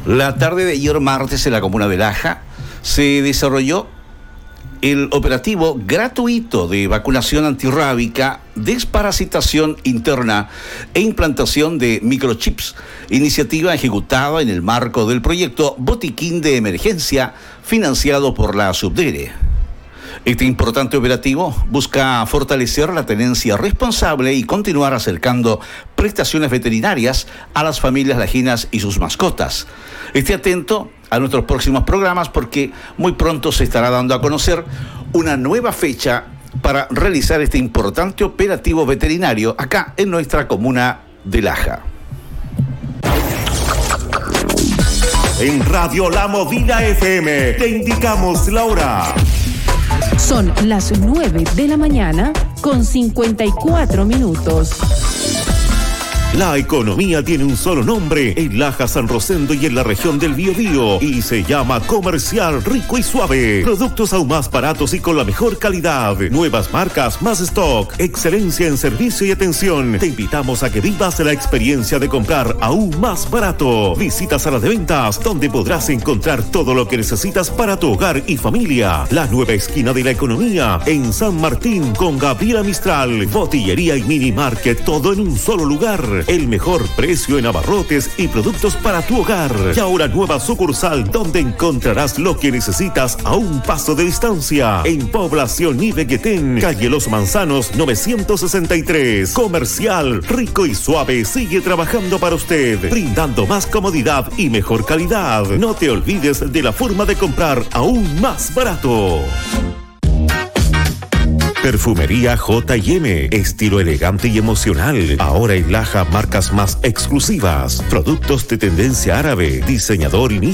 La tarde de ayer martes en la comuna de Laja se desarrolló el operativo gratuito de vacunación antirrábica, desparasitación interna e implantación de microchips, iniciativa ejecutada en el marco del proyecto Botiquín de Emergencia financiado por la Subdere. Este importante operativo busca fortalecer la tenencia responsable y continuar acercando prestaciones veterinarias a las familias lajinas y sus mascotas. Esté atento a nuestros próximos programas porque muy pronto se estará dando a conocer una nueva fecha para realizar este importante operativo veterinario acá en nuestra comuna de Laja. En Radio La Movida FM te indicamos la hora. Son las 9 de la mañana con 54 minutos. La economía tiene un solo nombre en Laja, San Rosendo y en la región del Biobío y se llama Comercial Rico y Suave. Productos aún más baratos y con la mejor calidad. Nuevas marcas, más stock, excelencia en servicio y atención. Te invitamos a que vivas la experiencia de comprar aún más barato. Visita Sala de Ventas donde podrás encontrar todo lo que necesitas para tu hogar y familia. La nueva esquina de la economía en San Martín con Gabriela Mistral. Botillería y mini market, todo en un solo lugar. El mejor precio en abarrotes y productos para tu hogar. Y ahora nueva sucursal donde encontrarás lo que necesitas a un paso de distancia. En Población Ibeguetén, calle Los Manzanos 963. Comercial Rico y Suave sigue trabajando para usted, brindando más comodidad y mejor calidad. No te olvides de la forma de comprar aún más barato. Perfumería J&M, estilo elegante y emocional. Ahora en Laja, marcas más exclusivas. Productos de tendencia árabe, diseñador y